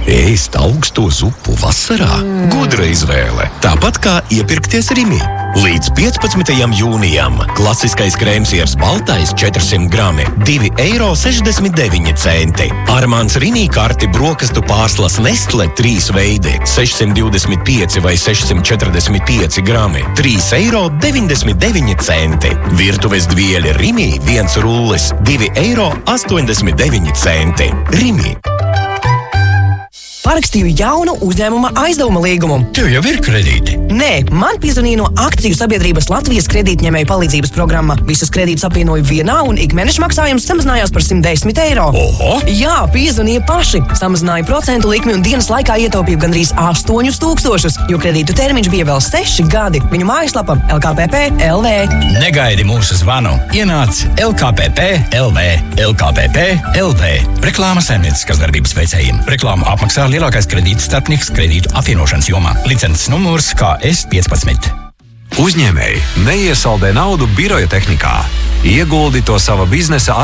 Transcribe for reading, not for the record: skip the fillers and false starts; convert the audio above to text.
Ēst augsto zupu vasarā? Gudra izvēle. Tāpat kā iepirkties Rimi. Līdz 15. jūnijam klasiskais krēmsiers baltais 400 grami – 2,69 €. Armāns Rimi karti brokastu pārslas Nestle 3 veidi – 625 vai 645 grami – 3,99 €. Virtuves dvieļi Rimi 1 rullis – 2,89 €. Rimi. Parakstīju jaunu uzņēmuma aizdevuma līgumu. Tev jau ir kredīti? Nē, man piezvanīja no akciju sabiedrības Latvijas kredītņēmēju palīdzības programma. Visus kredītus apvienoju vienā un ikmēneša maksājums samazinājās par 110 €. Oho! Jā, piezvanīja paši. Samazināja procentu likmi un dienas laikā ietaupīju gandrīz 8,000, jo kredītu termiņš bija vēl 6 gadi. Viņu mājaslapa LKPP.LV. Negaidi mūsu zvanu. Ienāc LKPP.LV. LKPP.LV. Reklāma saimnieciskās darbības veicējiem. Reklāmu apmaksā lielākais kredītu starpnieks kredītu apvienošanas jomā. Licences numurs KS15. Uzņēmēji neiesaldē naudu biroja tehnikā. Ieguldi to sava biznesa